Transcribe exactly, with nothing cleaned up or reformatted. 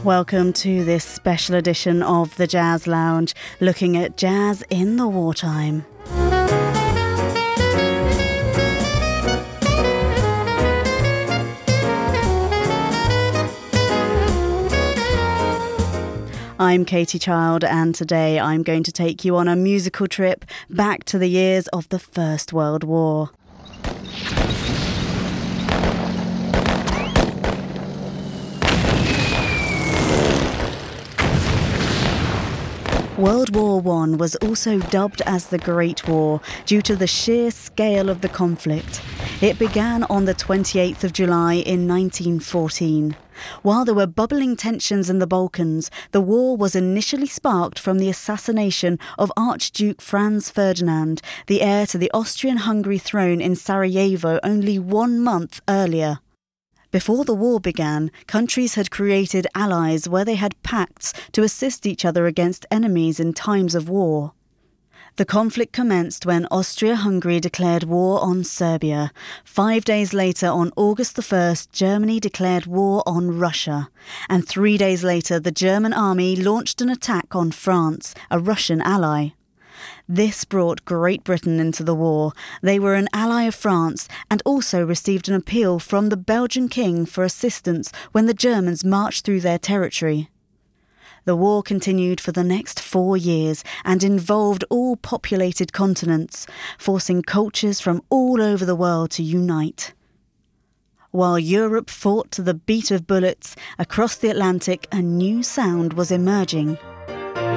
Welcome to this special edition of the Jazz Lounge, looking at jazz in the wartime. I'm Katie Child, and today I'm going to take you on a musical trip back to the years of the First World War. World War One was also dubbed as the Great War due to the sheer scale of the conflict. It began on the twenty-eighth of July in nineteen fourteen. While there were bubbling tensions in the Balkans, the war was initially sparked from the assassination of Archduke Franz Ferdinand, the heir to the Austrian-Hungary throne in Sarajevo only one month earlier. Before the war began, countries had created allies where they had pacts to assist each other against enemies in times of war. The conflict commenced when Austria-Hungary declared war on Serbia. Five days later, on August the first, Germany declared war on Russia. And three days later, the German army launched an attack on France, a Russian ally. This brought Great Britain into the war. They were an ally of France and also received an appeal from the Belgian king for assistance when the Germans marched through their territory. The war continued for the next four years and involved all populated continents, forcing cultures from all over the world to unite. While Europe fought to the beat of bullets, across the Atlantic a new sound was emerging.